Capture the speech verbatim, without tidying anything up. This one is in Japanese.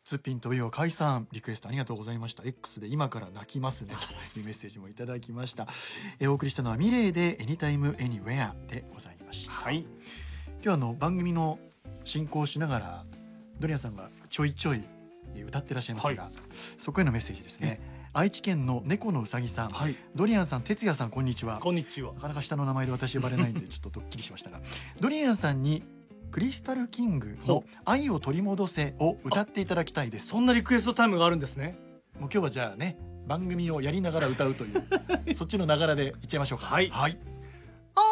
ツッピンとビオ解散リクエストありがとうございました。 X で今から泣きますねというメッセージもいただきました。えお送りしたのはミレイで Anytime Anywhere でございました。 はい、 今日はあの番組の進行しながらドリアンさんがちょいちょい歌ってらっしゃいますが、はい、そこへのメッセージですね。愛知県の猫のうさぎさん、はい、ドリアンさん、哲也さん、こんにちは。 こんにちは。 なかなか下の名前で私呼ばれないんでちょっとドッキリしましたがドリアンさんにクリスタルキングの愛を取り戻せを歌っていただきたいです。 そんなリクエストタイムがあるんですね。 もう今日はじゃあね番組をやりながら歌うというそっちのながらでいっちゃいましょうか。 はい、 はい